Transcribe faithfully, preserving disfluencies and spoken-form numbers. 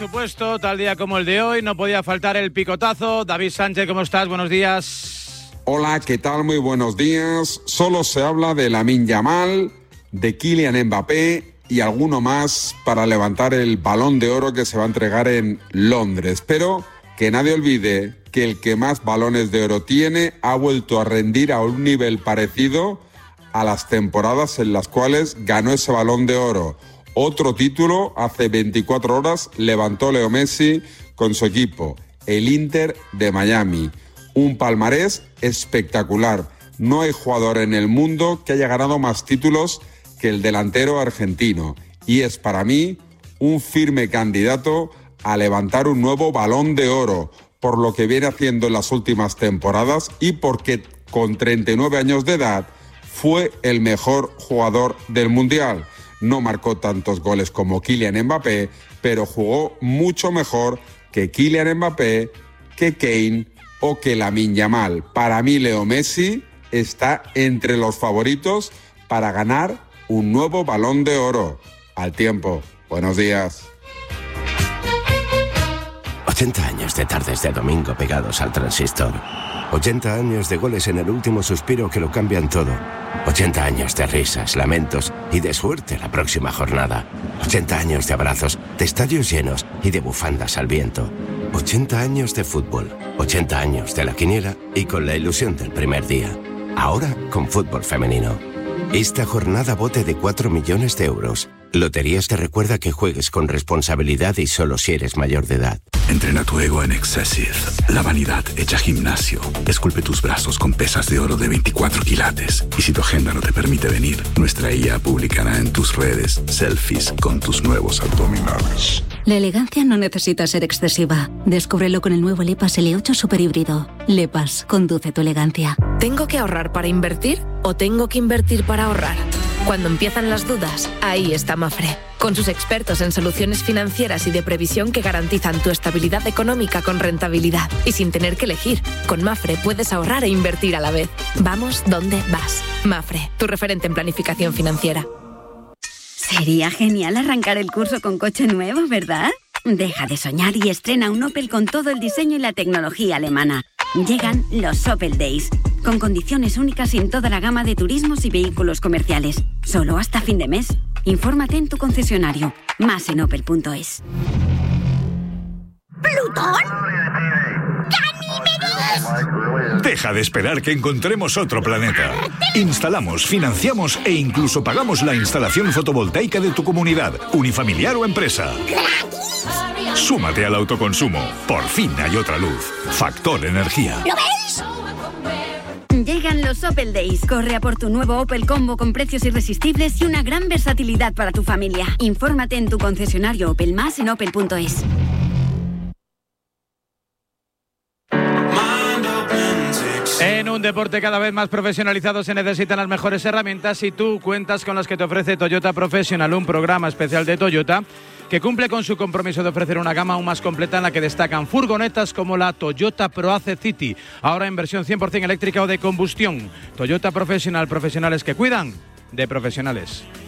supuesto, tal día como el de hoy, no podía faltar el picotazo. David Sánchez, ¿cómo estás? Buenos días. Hola, ¿qué tal? Muy buenos días. Solo se habla de Lamine Yamal, de Kylian Mbappé y alguno más para levantar el Balón de Oro que se va a entregar en Londres. Pero que nadie olvide que el que más balones de oro tiene ha vuelto a rendir a un nivel parecido a las temporadas en las cuales ganó ese Balón de Oro. Otro título hace veinticuatro horas levantó Leo Messi con su equipo, el Inter de Miami. Un palmarés espectacular. No hay jugador en el mundo que haya ganado más títulos que el delantero argentino. Y es para mí un firme candidato a levantar un nuevo Balón de Oro, por lo que viene haciendo en las últimas temporadas y porque con treinta y nueve años de edad fue el mejor jugador del Mundial. No marcó tantos goles como Kylian Mbappé, pero jugó mucho mejor que Kylian Mbappé, que Kane o que Lamine Yamal. Para mí, Leo Messi está entre los favoritos para ganar un nuevo Balón de Oro. Al tiempo. Buenos días. ochenta años de tardes de domingo pegados al transistor. ochenta años de goles en el último suspiro que lo cambian todo. ochenta años de risas, lamentos y de suerte la próxima jornada. ochenta años de abrazos, de estadios llenos y de bufandas al viento. ochenta años de fútbol, ochenta años de la quiniela y con la ilusión del primer día. Ahora con fútbol femenino. Esta jornada bote de cuatro millones de euros. Loterías te recuerda que juegues con responsabilidad y solo si eres mayor de edad. Entrena tu ego en Excessive. La vanidad hecha gimnasio. Esculpe tus brazos con pesas de oro de veinticuatro quilates. Y si tu agenda no te permite venir, nuestra I A publicará en tus redes selfies con tus nuevos abdominales. La elegancia no necesita ser excesiva. Descúbrelo con el nuevo Lepas L ocho Super Híbrido. Lepas, conduce tu elegancia. ¿Tengo que ahorrar para invertir o tengo que invertir para ahorrar? Cuando empiezan las dudas, ahí está Mafre, con sus expertos en soluciones financieras y de previsión que garantizan tu estabilidad económica con rentabilidad y sin tener que elegir. Con Mafre puedes ahorrar e invertir a la vez. Vamos donde vas. Mafre, tu referente en planificación financiera. Sería genial arrancar el curso con coche nuevo, ¿verdad? Deja de soñar y estrena un Opel con todo el diseño y la tecnología alemana. Llegan los Opel Days, con condiciones únicas en toda la gama de turismos y vehículos comerciales. Solo hasta fin de mes. Infórmate en tu concesionario. Más en opel punto es. ¿Plutón? ¡Ganímedes! Deja de esperar que encontremos otro planeta. Instalamos, financiamos e incluso pagamos la instalación fotovoltaica de tu comunidad, unifamiliar o empresa. ¡Gratis! Súmate al autoconsumo. Por fin hay otra luz. Factor Energía. ¿Lo veis? Llegan los Opel Days. Corre a por tu nuevo Opel Combo con precios irresistibles y una gran versatilidad para tu familia. Infórmate en tu concesionario Opel Más en opel punto es. En un deporte cada vez más profesionalizado se necesitan las mejores herramientas y tú cuentas con las que te ofrece Toyota Professional, un programa especial de Toyota que cumple con su compromiso de ofrecer una gama aún más completa en la que destacan furgonetas como la Toyota Proace City, ahora en versión cien por ciento eléctrica o de combustión. Toyota Professional, profesionales que cuidan de profesionales.